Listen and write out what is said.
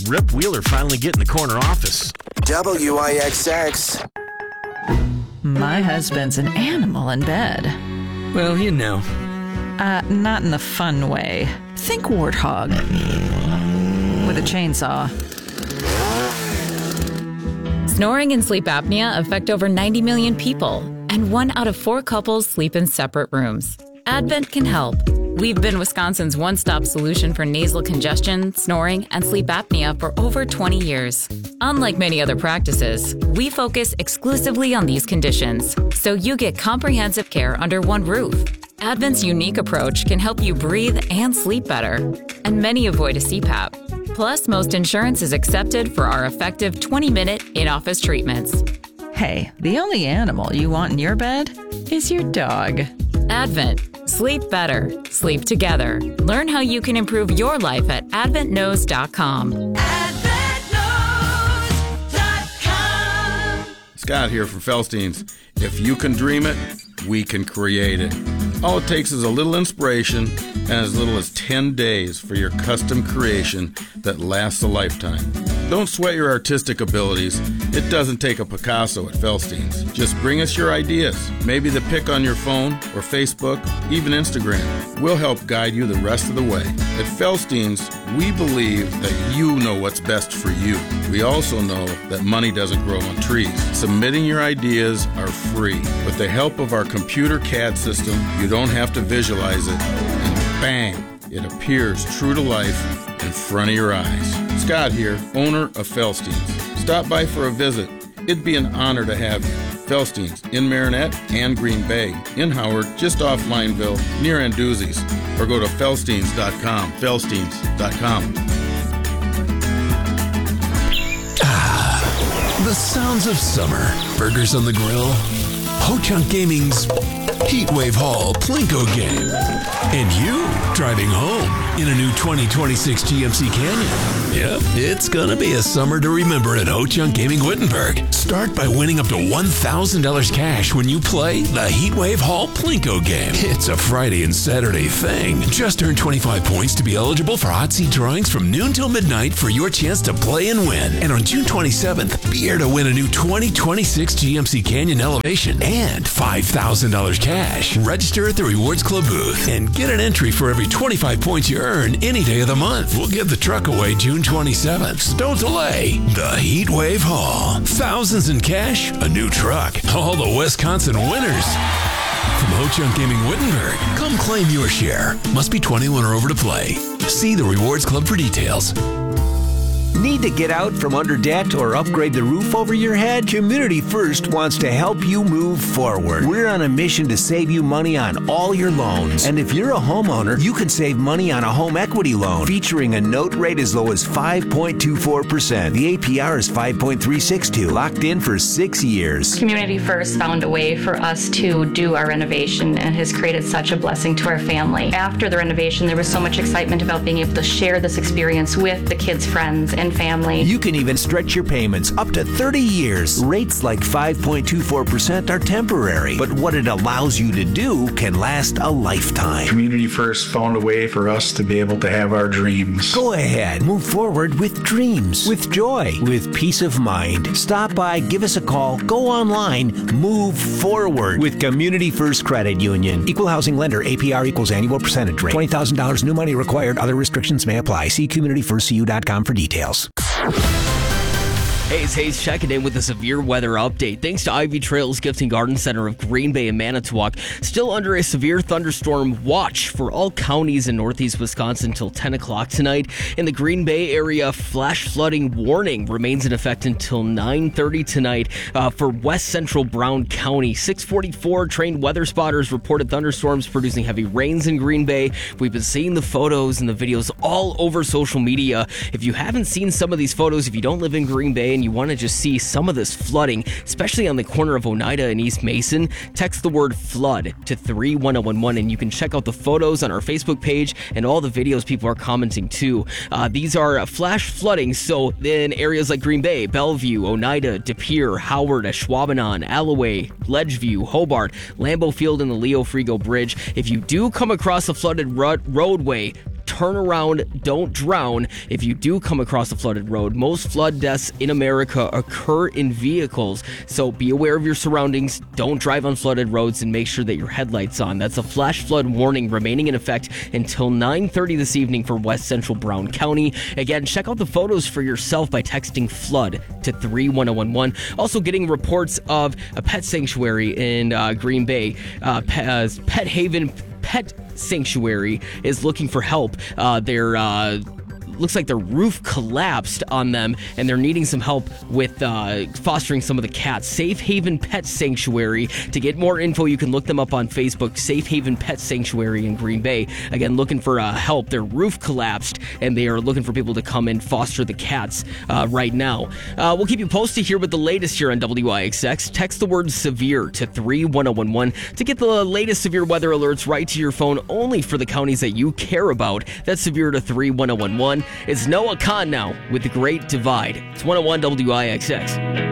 Rip Wheeler finally getting the corner office? WIXX. My husband's an animal in bed. Well, you know. Not in the fun way. Think warthog. With a chainsaw. Snoring and sleep apnea affect over 90 million people, and 1 out of 4 couples sleep in separate rooms. Advent can help. We've been Wisconsin's one-stop solution for nasal congestion, snoring, and sleep apnea for over 20 years. Unlike many other practices, we focus exclusively on these conditions, so you get comprehensive care under one roof. Advent's unique approach can help you breathe and sleep better, and many avoid a CPAP. Plus, most insurance is accepted for our effective 20-minute in-office treatments. Hey, the only animal you want in your bed is your dog. Advent. Sleep better. Sleep together. Learn how you can improve your life at adventknows.com. AdventKnows.com. Scott here from Felstein's. If you can dream it, we can create it. All it takes is a little inspiration and as little as 10 days for your custom creation that lasts a lifetime. Don't sweat your artistic abilities. It doesn't take a Picasso at Felstein's. Just bring us your ideas. Maybe the pic on your phone or Facebook, even Instagram. We'll help guide you the rest of the way. At Felstein's, we believe that you know what's best for you. We also know that money doesn't grow on trees. Submitting your ideas are free. With the help of our computer CAD system, you don't have to visualize it, and bang, it appears true to life in front of your eyes. Scott here, owner of Felstein's. Stop by for a visit. It'd be an honor to have you. Felstein's in Marinette and Green Bay, in Howard, just off Lineville, near Anduzzi's, or go to felsteins.com, felsteins.com. The sounds of summer. Burgers on the grill. Ho-Chunk Gaming's Heatwave Hall Plinko game. And you driving home in a new 2026 GMC Canyon. Yep, it's gonna be a summer to remember at Ho-Chunk Gaming Wittenberg. Start by winning up to $1,000 cash when you play the Heatwave Hall Plinko game. It's a Friday and Saturday thing. Just earn 25 points to be eligible for hot seat drawings from noon till midnight for your chance to play and win. And on June 27th, be here to win a new 2026 GMC Canyon Elevation and $5,000 cash. Register at the Rewards Club booth and get an entry for every 25 points you earn any day of the month. We'll give the truck away June 27th. So don't delay. The Heatwave Hall. Thousands in cash, a new truck. All the Wisconsin winners. From Ho-Chunk Gaming Wittenberg, come claim your share. Must be 21 or over to play. See the Rewards Club for details. Need to get out from under debt or upgrade the roof over your head? Community First wants to help you move forward. We're on a mission to save you money on all your loans. And if you're a homeowner, you can save money on a home equity loan featuring a note rate as low as 5.24%. The APR is 5.362, locked in for 6 years. Community First found a way for us to do our renovation and has created such a blessing to our family. After the renovation, there was so much excitement about being able to share this experience with the kids' friends and family. You can even stretch your payments up to 30 years. Rates like 5.24% are temporary, but what it allows you to do can last a lifetime. Community First found a way for us to be able to have our dreams. Go ahead, move forward with dreams, with joy, with peace of mind. Stop by, give us a call, go online, move forward with Community First Credit Union. Equal housing lender, APR equals annual percentage rate. $20,000 new money required. Other restrictions may apply. See communityfirstcu.com for details. Hey, it's Hayes checking in with a severe weather update. Thanks to Ivy Trails Gifting Garden Center of Green Bay and Manitowoc, still under a severe thunderstorm watch for all counties in northeast Wisconsin until 10 o'clock tonight. In the Green Bay area, flash flooding warning remains in effect until 9:30 tonight for west central Brown County. 6:44 trained weather spotters reported thunderstorms producing heavy rains in Green Bay. We've been seeing the photos and the videos all over social media. If you haven't seen some of these photos, if you don't live in Green Bay and you want to just see some of this flooding, especially on the corner of Oneida and East Mason, text the word flood to 31011 and you can check out the photos on our Facebook page and all the videos people are commenting too. These are flash flooding, so in areas like Green Bay, Bellevue, Oneida, De Pere, Howard, Ashwaubenon, Alloway, Ledgeview, Hobart, Lambeau Field, and the Leo Frigo Bridge. If you do come across a flooded roadway, turn around, don't drown if you do come across a flooded road. Most flood deaths in America occur in vehicles, so be aware of your surroundings, don't drive on flooded roads, and make sure that your headlight's on. That's a flash flood warning remaining in effect until 9:30 this evening for West Central Brown County. Again, check out the photos for yourself by texting FLOOD to 31011. Also getting reports of a pet sanctuary in Green Bay. Pet Haven Pet Sanctuary is looking for help. Looks like their roof collapsed on them, and they're needing some help with fostering some of the cats. Safe Haven Pet Sanctuary. To get more info, you can look them up on Facebook. Safe Haven Pet Sanctuary in Green Bay. Again, looking for help. Their roof collapsed, and they are looking for people to come and foster the cats right now. We'll keep you posted here with the latest here on WIXX. Text the word severe to 31011 to get the latest severe weather alerts right to your phone, only for the counties that you care about. That's severe to 31011. It's Noah Khan now with The Great Divide. It's 101 WIXX.